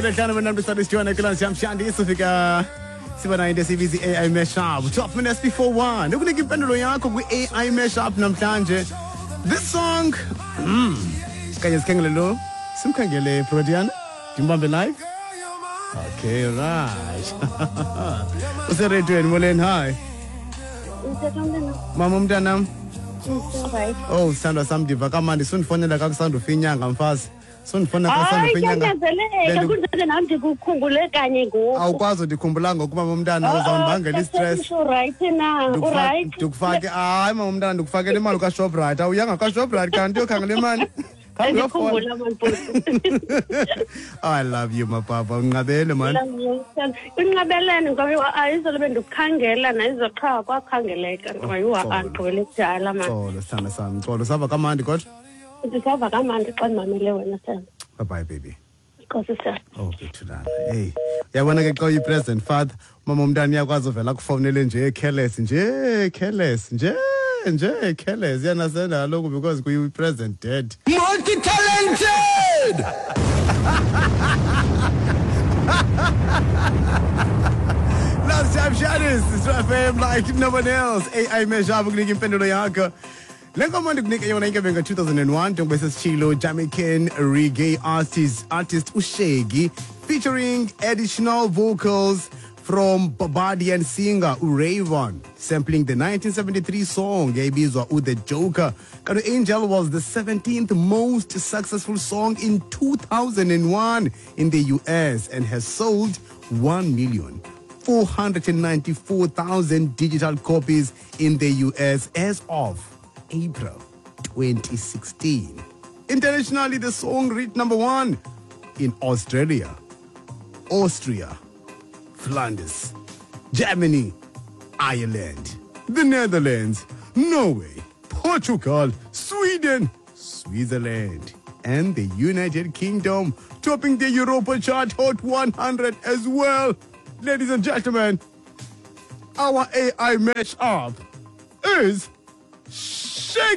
Lehlano namhla sadisiwana class yamshandi sifika sibona into esibiza AI mashup 12 minutes before 1 ukunika impendulo yakho kwi-AI mashup namhlanje. This song kanye sikhangele lo simkhangele Prodiana ndimbambe live. Okay, right. Useredweni moleni, hi. Mama umntanam. Oh, sithandwa sam ndiva kamandi sundifonela kakusanda ufinyanga mfazi. Sundifonela kakusanda ufinyanga. Hayi, kunjani nami ndikukhumbule kanye ngoku. Awukwazi ukukhumbula ngoku mama umntana uzawundibangela i-stress. Right na, right. Ndikufake hayi mama umntana ndikufakela imali ka-Shoprite. Awuyanga ka-Shoprite kanti uyokhangela imali. Ndikhumbula mantosi. I love you mapapa unqabele man. Unqabelene ngoba ayizolo bendukhangela nayizoqha kwakhangeleka ngoba yiwa anqwele kudala man. Xolo sithanda sami xolo sava kamandi kodwa. Ndisava kamandi xa ndimamele wena sana. Bye bye baby. Nkosi sir. Okay thulana. Hey. Uyabona ke xa uyi-present father mama umntana iyakwazi uvela kufonele nje careless careless yanasenda kaloku because kuyi-present dead. Multi-talented! Last time Shadis, it's FM like no one else. AI mashup ukunika impendulo yakho. Le ngoma ndikunika yona inke benga 2001 njengoba sesitshilo Jamaican reggae artist uShaggy featuring additional vocals from Barbadian singer Rayvon, sampling the 1973 song yayibizwa The Joker. Kanti Angel was the 17th most successful song in 2001 in the US and has sold 1,494,000 digital copies in the US as of April 2016. Internationally, the song reached number 1 in Australia, Austria, Flanders, Germany, Ireland, the Netherlands, Norway, Portugal, Sweden, Switzerland, and the United Kingdom, topping the Europa chart Hot 100 as well. Ladies and gentlemen, our AI match-up is